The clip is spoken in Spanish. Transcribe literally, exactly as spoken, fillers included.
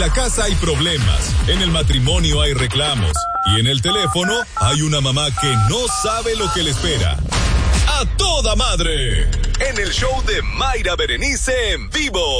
la casa hay problemas, en el matrimonio hay reclamos y en el teléfono hay una mamá que no sabe lo que le espera. ¡A toda madre! En el show de Mayra Berenice en vivo.